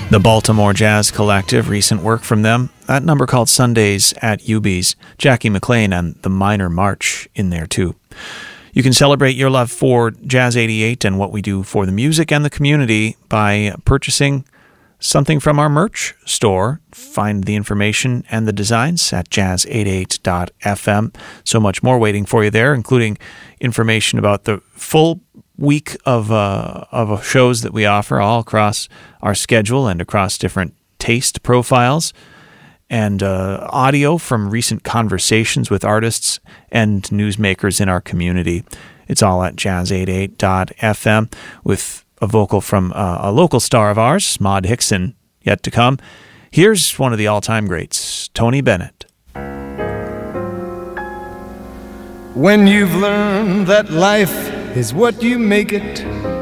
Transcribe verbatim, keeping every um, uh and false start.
The Baltimore Jazz Collective, recent work from them. That number called Sundays at Ubies. Jackie McLean and the Minor March in there too. You can celebrate your love for Jazz eighty-eight and what we do for the music and the community by purchasing something from our merch store. Find the information and the designs at jazz eighty-eight dot f m. So much more waiting for you there, including information about the full week of uh, of shows that we offer all across our schedule and across different taste profiles, and uh, audio from recent conversations with artists and newsmakers in our community. It's all at jazz eighty-eight dot f m with a vocal from uh, a local star of ours, Maud Hickson, yet to come. Here's one of the all-time greats, Tony Bennett. When you've learned that life is what you make it,